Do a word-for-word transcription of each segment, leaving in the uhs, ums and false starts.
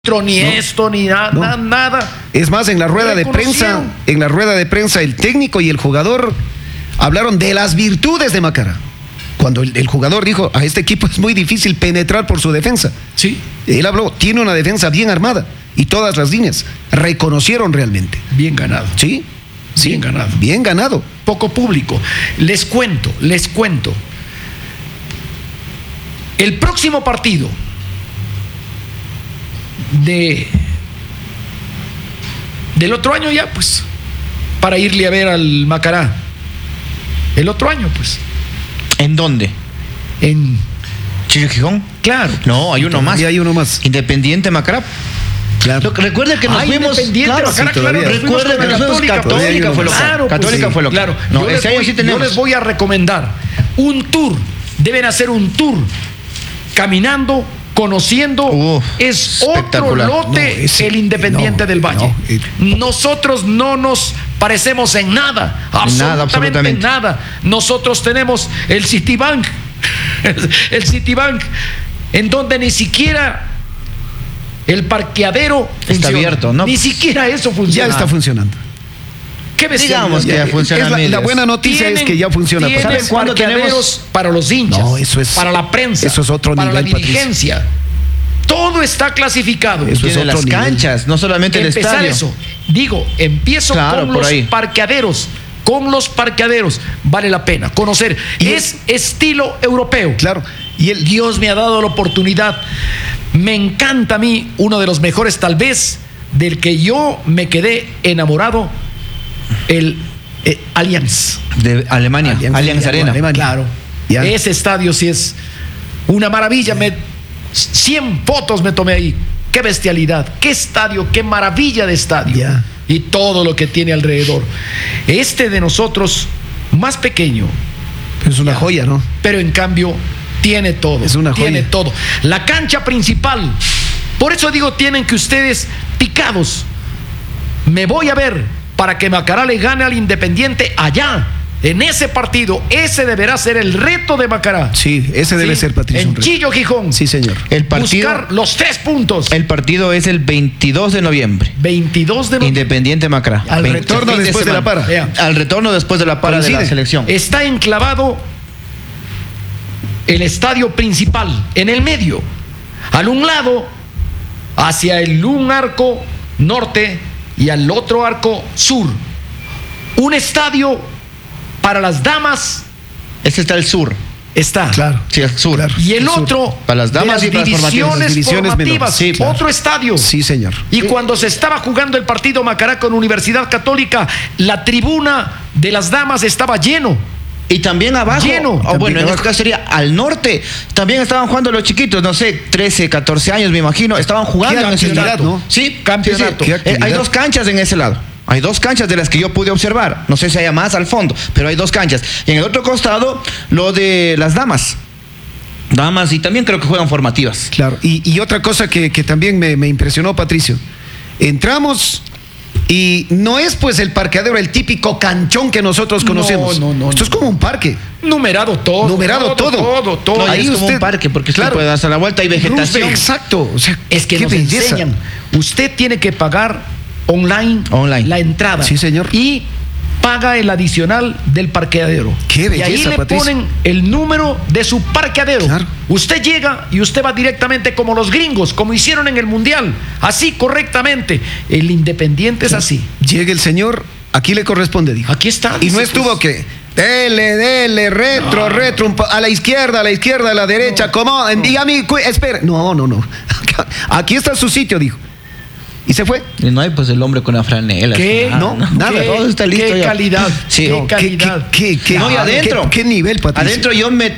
ni no, esto, ni nada, no. nada. Es más, en la rueda de prensa, en la rueda de prensa, el técnico y el jugador hablaron de las virtudes de Macará. Cuando el, el jugador dijo, a este equipo es muy difícil penetrar por su defensa. Sí. Él habló, tiene una defensa bien armada y todas las líneas reconocieron realmente. Bien ganado. Sí. Sí, bien ganado. Bien ganado. Poco público. Les cuento, les cuento. El próximo partido de del otro año ya, pues, para irle a ver al Macará. El otro año, pues. ¿En dónde? En Chillo Gijón. Claro. No, hay uno más. Y hay uno más. Independiente Macará. Claro. Recuerden que nos ah, fuimos. Claro, Macará, sí, claro, nos recuerden que nos fuimos Católica, Católica fue local. Claro, Católica pues, fue local. Claro. No, yo, ese les año voy, sí tenemos. yo les voy a recomendar un tour. Deben hacer un tour caminando, conociendo. Uf, es otro lote, no, ese, el Independiente no, del Valle. No, eh, Nosotros no nos parecemos en nada, absolutamente, nada, absolutamente. nada. Nosotros tenemos el Citibank, el Citibank, en donde ni siquiera el parqueadero está funciona. abierto, ¿no? Ni siquiera eso funciona. ya está funcionando. ¿Qué Digamos que ya funciona. Es la, la buena noticia tienen, es que ya funciona. Tienen ¿Sabes cuándo parqueaderos tenemos? para los hinchas, No, eso es, para la prensa, eso es otro para nivel, la dirigencia. Patricio. Todo está clasificado. Eso es Tiene otro las nivel. canchas, no solamente el Empezar estadio. eso. Digo, empiezo Claro, con por los ahí. parqueaderos. Con los parqueaderos vale la pena conocer. Y es estilo europeo. Claro. Y el Dios me ha dado la oportunidad. Me encanta a mí, uno de los mejores tal vez, del que yo me quedé enamorado, el eh, Allianz. De Alemania, Allianz, Allianz Arena. Alemania. Claro. Ya. Ese estadio sí es una maravilla. Me, cien fotos me tomé ahí. Qué bestialidad, qué estadio, qué maravilla de estadio. Ya. Y todo lo que tiene alrededor. Este de nosotros, más pequeño, es una joya, ¿no? pero en cambio tiene todo. Es una tiene joya. todo. La cancha principal. Por eso digo, tienen que ustedes picados. Me voy a ver para que Macará le gane al Independiente allá. En ese partido, ese deberá ser el reto de Macará. Sí, ese debe Sí, ser, Patricio. en un reto. Chillo Gijón. Sí, señor. El partido, Buscar los tres puntos. el partido es el veintidós de noviembre. veintidós de noviembre. Independiente Macará. Al veinte retorno fin después de la semana. para. Vea. Al retorno después de la para de la Coincide. selección. Está enclavado el estadio principal en el medio. Al un lado, hacia el un arco norte y al otro arco sur. Un estadio para las damas Ese está el sur. está. Claro. Sí, el sur. Claro. Y el El sur. otro Para las damas de y para las formativas. divisiones, Las divisiones formativas. menores. Sí, claro. Otro estadio. Sí, señor. Y cuando se estaba jugando el partido Macará con Universidad Católica, la tribuna de las damas estaba lleno. Y también abajo, Lleno. o También bueno, en abajo. este caso sería al norte, también estaban jugando los chiquitos, no sé, trece, catorce años me imagino, estaban jugando Qué en ese actividad, lado. ¿no? Sí, Campeonato. sí, sí. Qué actividad. Eh, hay dos canchas en ese lado. Hay dos canchas de las que yo pude observar. No sé si haya más al fondo, pero hay dos canchas. Y en el otro costado, lo de las damas. Damas, y también creo que juegan formativas. Claro. Y, y otra cosa que, que también me, me impresionó, Patricio. Entramos y no es pues el parqueadero, el típico canchón que nosotros conocemos. No, no, no, Esto es no. como un parque. Numerado todo. Numerado todo. Todo, todo. No, y Ahí es como usted- un parque, porque claro. usted puede darse la vuelta y vegetación. Exacto. O sea, Es que qué nos belleza. enseñan. Usted tiene que pagar online, Online. la entrada. Sí, señor. Y paga el adicional del parqueadero. Qué y ahí belleza, le Patricio. ponen el número de su parqueadero. Claro. Usted llega y usted va directamente como los gringos, como hicieron en el Mundial. Así correctamente. El Independiente es así. Llega el señor, aquí le corresponde, dijo. Aquí está. Y no dice, estuvo pues, que dele, dele, retro, No. retro, un po- a la izquierda, a la izquierda, a la derecha, como, y a mí, cu- espera. No, no, no. Aquí está su sitio, dijo. Y se fue. Y no hay pues el hombre con la franela. ¿Qué? No, nada. ¿Qué, Todo está listo qué ya. calidad. Sí. Qué No, ¿Qué, calidad. qué, qué, qué- No, y adentro. ¿Qué, qué nivel, Patricio? Adentro yo me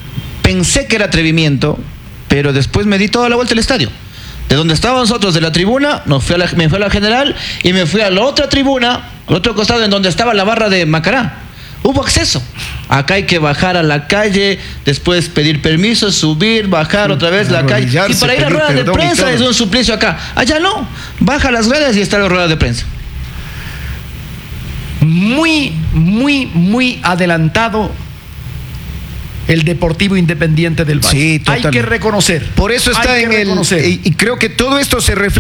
pensé que era atrevimiento, pero después me di toda la vuelta al estadio. De donde estábamos nosotros, de la tribuna, nos fui a la, me fui a la general y me fui a la otra tribuna, al otro costado, en donde estaba la barra de Macará. Hubo acceso. Acá hay que bajar a la calle, después pedir permiso, subir, bajar otra vez la calle. Y arrodillarse, para ir a pedir ruedas de perdón y prensa todo. es un suplicio acá. Allá no. Baja las redes y está la rueda de prensa. Muy, muy, muy adelantado el Deportivo Independiente del Valle. Sí, hay totalmente. que reconocer. Por eso está hay en que el... reconocer. Y, y creo que todo esto se refleja